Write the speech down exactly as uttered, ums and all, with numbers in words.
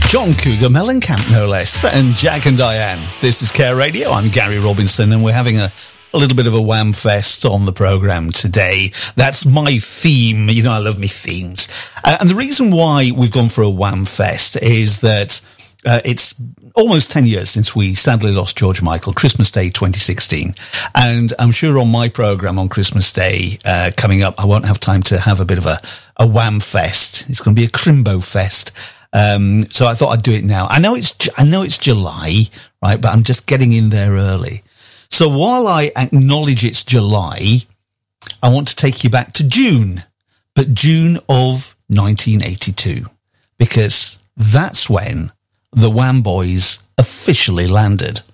John Cougar Mellencamp, no less, and Jack and Diane. This is Care Radio. I'm Gary Robinson, and we're having a, a little bit of a wham fest on the programme today. That's my theme. You know, I love me themes. Uh, and the reason why we've gone for a wham fest is that uh, it's almost ten years since we sadly lost George Michael, Christmas Day twenty sixteen. And I'm sure on my programme on Christmas Day uh, coming up, I won't have time to have a bit of a, a wham fest. It's going to be a Crimbo fest. Um, so I thought I'd do it now. I know it's, I know it's July, right? But I'm just getting in there early. So while I acknowledge it's July, I want to take you back to June, but June of nineteen eighty-two, because that's when the Wham Boys officially landed.